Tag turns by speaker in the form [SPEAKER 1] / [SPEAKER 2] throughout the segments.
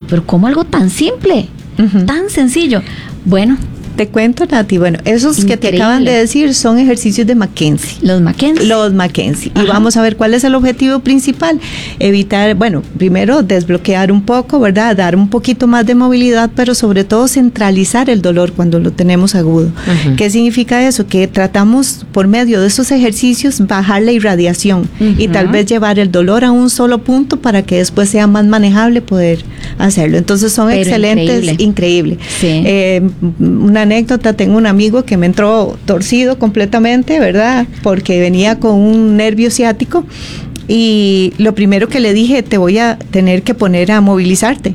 [SPEAKER 1] pero ¿cómo algo tan simple? Tan sencillo. Bueno,
[SPEAKER 2] te cuento, Nati. Bueno, esos increíble. Que te acaban de decir son ejercicios de McKenzie.
[SPEAKER 1] Los McKenzie.
[SPEAKER 2] Y vamos a ver cuál es el objetivo principal. Evitar, bueno, primero desbloquear un poco, ¿verdad? Dar un poquito más de movilidad, pero sobre todo centralizar el dolor cuando lo tenemos agudo. ¿Qué significa eso? Que tratamos por medio de esos ejercicios bajar la irradiación y tal vez llevar el dolor a un solo punto para que después sea más manejable poder hacerlo. Entonces son pero excelentes, increíble.
[SPEAKER 1] Sí.
[SPEAKER 2] Una anécdota, tengo un amigo que me entró torcido completamente, ¿verdad? Porque venía con un nervio ciático y lo primero que le dije, te voy a tener que poner a movilizarte.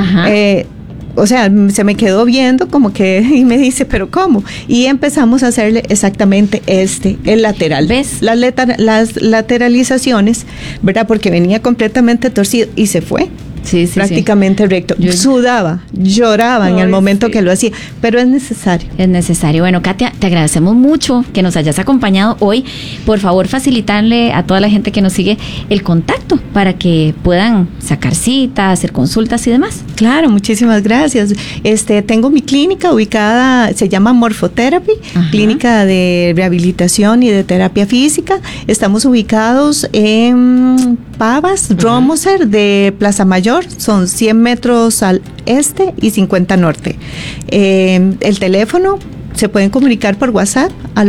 [SPEAKER 2] O sea, se me quedó viendo como que y me dice, ¿pero cómo? Y empezamos a hacerle exactamente el lateral.
[SPEAKER 1] ¿Ves?
[SPEAKER 2] Las lateralizaciones, ¿verdad? Porque venía completamente torcido y se fue.
[SPEAKER 1] Sí,
[SPEAKER 2] prácticamente recto. Sudaba, lloraba en el momento que lo hacía, pero es necesario.
[SPEAKER 1] Es necesario. Bueno, Katia, te agradecemos mucho que nos hayas acompañado hoy. Por favor, facilitarle a toda la gente que nos sigue el contacto para que puedan sacar citas, hacer consultas y demás.
[SPEAKER 2] Claro, muchísimas gracias. Tengo mi clínica ubicada, se llama Morpho-Therapy, clínica de rehabilitación y de terapia física. Estamos ubicados en Pavas, Romoser de Plaza Mayor. Son 100 metros al este y 50 norte. El teléfono se pueden comunicar por WhatsApp al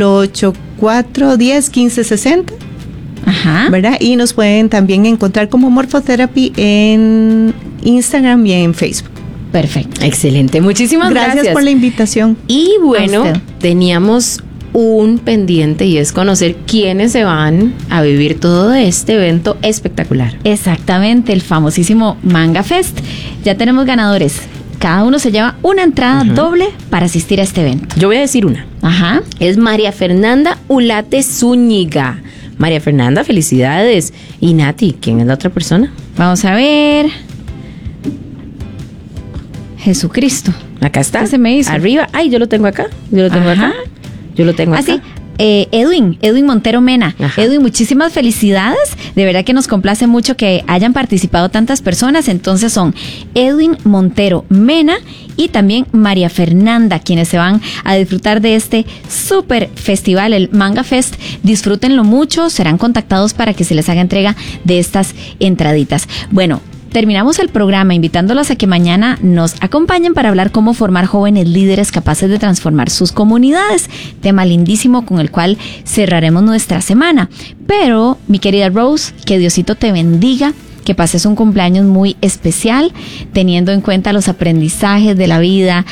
[SPEAKER 2] 8410-1560. ¿Verdad? Y nos pueden también encontrar como Morpho-Therapy en Instagram y en Facebook.
[SPEAKER 1] Perfecto.
[SPEAKER 3] Excelente. Muchísimas gracias.
[SPEAKER 2] Gracias por la invitación.
[SPEAKER 3] Y bueno, teníamos un pendiente y es conocer quiénes se van a vivir todo este evento espectacular.
[SPEAKER 1] Exactamente, el famosísimo Manga Fest. Ya tenemos ganadores. Cada uno se lleva una entrada doble para asistir a este evento.
[SPEAKER 3] Yo voy a decir una. Es María Fernanda Ulate Zúñiga. María Fernanda, felicidades. Y Nati, ¿quién es la otra persona?
[SPEAKER 1] Vamos a ver. Jesucristo.
[SPEAKER 3] Acá está.
[SPEAKER 1] ¿Qué se me hizo?
[SPEAKER 3] Arriba. Ay, yo lo tengo acá. Yo lo tengo acá.
[SPEAKER 1] Sí. Edwin Montero Mena. Edwin, muchísimas felicidades. De verdad que nos complace mucho que hayan participado tantas personas. Entonces son Edwin Montero Mena y también María Fernanda, quienes se van a disfrutar de este súper festival, el Manga Fest. Disfrútenlo mucho, serán contactados para que se les haga entrega de estas entraditas. Bueno, terminamos el programa invitándolos a que mañana nos acompañen para hablar cómo formar jóvenes líderes capaces de transformar sus comunidades. Tema lindísimo con el cual cerraremos nuestra semana. Pero, mi querida Rose, que Diosito te bendiga, que pases un cumpleaños muy especial, teniendo en cuenta los aprendizajes de la vida,